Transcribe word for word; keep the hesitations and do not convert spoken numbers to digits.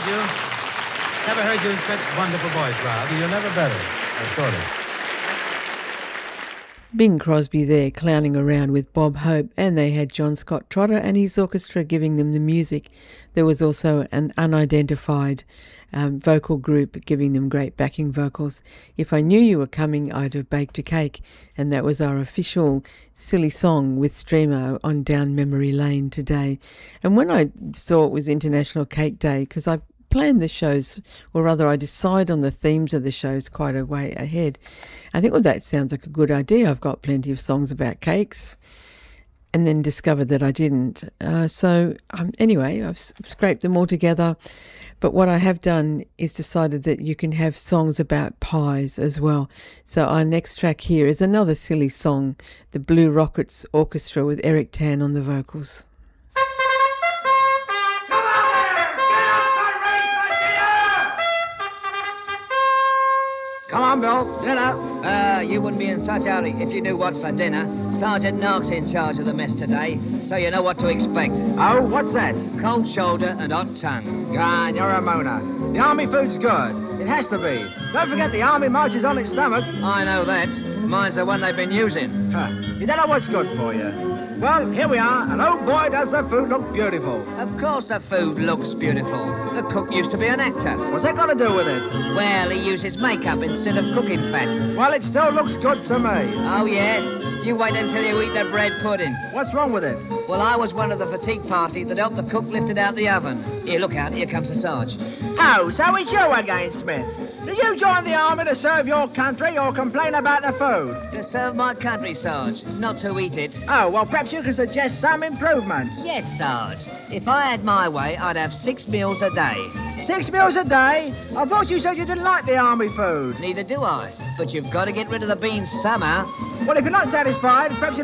you. Never heard you in such wonderful voice, Rob. You're never better. I thought it. Bing Crosby there clowning around with Bob Hope, and they had John Scott Trotter and his orchestra giving them the music. There was also an unidentified um, vocal group giving them great backing vocals. If I Knew You Were Coming, I'd Have Baked a Cake, and that was our official silly song with Streamer on Down Memory Lane today. And when I saw it was International Cake Day, because I plan the shows, or rather I decide on the themes of the shows quite a way ahead. I think, well, that sounds like a good idea. I've got plenty of songs about cakes, and then discovered that I didn't. Uh, so um, anyway, I've s- scraped them all together. But what I have done is decided that you can have songs about pies as well. So our next track here is another silly song, the Blue Rockets Orchestra with Eric Tan on the vocals. Come on, Bill, dinner. Uh, you wouldn't be in such a hurry if you knew what for dinner. Sergeant Knox in charge of the mess today, so you know what to expect. Oh, what's that? Cold shoulder and hot tongue. Gone, you're a moaner. The army food's good. It has to be. Don't forget the army marches on its stomach. I know that. Mine's the one they've been using. Huh. You don't know what's good for you. Well, here we are, and oh boy, does the food look beautiful. Of course the food looks beautiful. The cook used to be an actor. What's that got to do with it? Well, he uses makeup instead of cooking fat. Well, it still looks good to me. Oh, yeah? You wait until you eat the bread pudding. What's wrong with it? Well, I was one of the fatigue party that helped the cook lift it out the oven. Here, look out, here comes the Sarge. Oh, so it's you again, Smith. Did you join the army to serve your country or complain about the food? To serve my country, Sarge, not to eat it. Oh, well, perhaps you can suggest some improvements. Yes, Sarge. If I had my way, I'd have six meals a day. Six meals a day? I thought you said you didn't like the army food. Neither do I. But you've got to get rid of the beans somehow. Well, if you're not satisfied, perhaps you